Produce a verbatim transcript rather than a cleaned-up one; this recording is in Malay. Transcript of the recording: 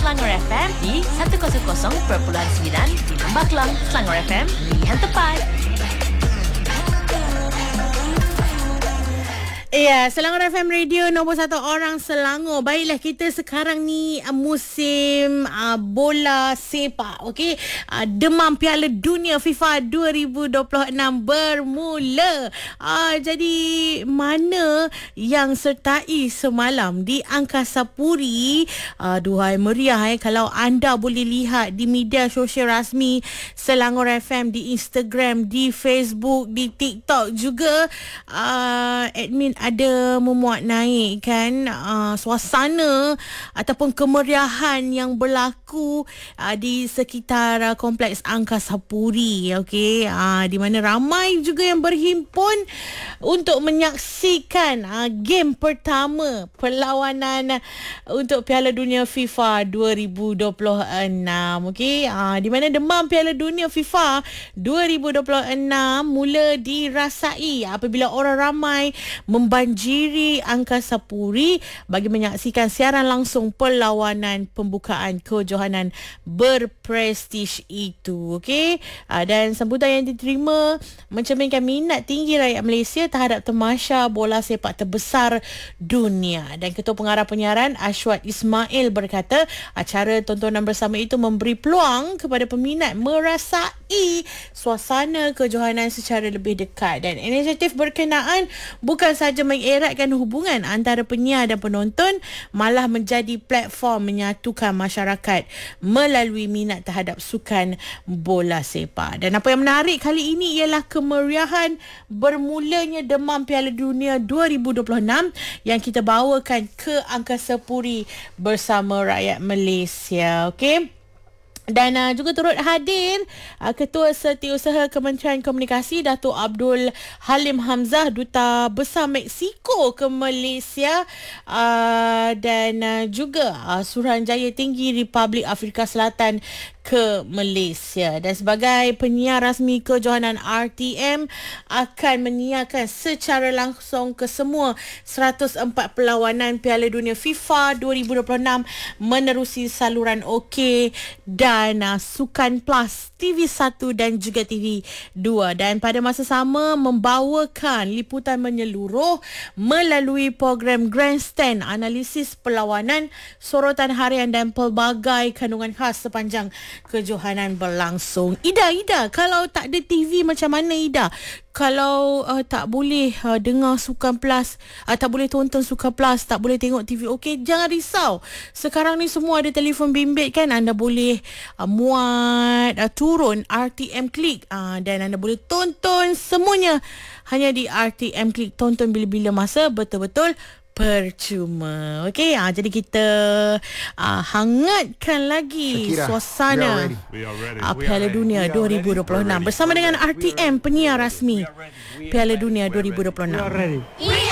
Selangor F M di seratus perpuluhan sembilan di Lembah Kelang. Selangor F M, pilihan tepat. Ya, Selangor F M Radio nombor satu orang Selangor. Baiklah, kita sekarang ni uh, musim uh, bola sepak. Okey, uh, demam Piala Dunia FIFA dua ribu dua puluh enam bermula. Uh, jadi mana yang sertai semalam di Angkasa Puri? Uh, duhai meriah eh kalau anda boleh lihat di media sosial rasmi Selangor F M, di Instagram, di Facebook, di TikTok juga. Uh, admin ada memuat naik kan uh, suasana ataupun kemeriahan yang berlaku uh, di sekitar uh, kompleks Angkasa Puri, okey, uh, di mana ramai juga yang berhimpun untuk menyaksikan uh, game pertama perlawanan uh, untuk Piala Dunia FIFA dua ribu dua puluh enam, okey, uh, di mana demam Piala Dunia FIFA dua ribu dua puluh enam mula dirasai apabila orang ramai membanjiri Angkasa Puri bagi menyaksikan siaran langsung perlawanan pembukaan kejohanan berprestij itu. Okey, uh, dan sambutan yang diterima mencerminkan minat tinggi rakyat Malaysia terhadap tamasya bola sepak terbesar dunia. Dan Ketua Pengarah Penyiaran Ashwat Ismail berkata, acara tontonan bersama itu memberi peluang kepada peminat merasai suasana kejohanan secara lebih dekat. Dan inisiatif berkenaan bukan sahaja mengeratkan hubungan antara penyiar dan penonton, malah menjadi platform menyatukan masyarakat melalui minat terhadap sukan bola sepak. Dan apa yang menarik kali ini ialah kemeriahan bermulanya demam Piala Dunia dua ribu dua puluh enam yang kita bawakan ke Angkasa Puri bersama rakyat Malaysia. Okey. Dan uh, juga turut hadir uh, Ketua Setiausaha Kementerian Komunikasi Datuk Abdul Halim Hamzah, Duta Besar Mexico ke Malaysia, uh, dan uh, juga uh, Suruhanjaya Tinggi Republik Afrika Selatan ke Malaysia. Dan sebagai penyiar rasmi kejohanan, R T M akan menyiarkan secara langsung ke semua seratus empat perlawanan Piala Dunia FIFA dua ribu dua puluh enam menerusi saluran OK dan uh, Sukan Plus T V satu dan juga T V dua. Dan pada masa sama membawakan liputan menyeluruh melalui program Grandstand, analisis perlawanan, sorotan harian dan pelbagai kandungan khas sepanjang kejohanan berlangsung. Ida, Ida, kalau tak ada T V macam mana Ida? Kalau uh, tak boleh uh, dengar Sukan Plus, uh, tak boleh tonton Sukan Plus, tak boleh tengok T V, okey, jangan risau. Sekarang ni semua ada telefon bimbit kan, anda boleh uh, muat uh, turun R T M Click, uh, dan anda boleh tonton semuanya hanya di R T M Click. Tonton bila-bila masa, betul-betul percuma. Okey, ah, jadi kita ah, hangatkan lagi Shakira, suasana ah, Piala Dunia dua ribu dua puluh enam bersama dengan R T M, penyiar rasmi Piala Dunia dua ribu dua puluh enam.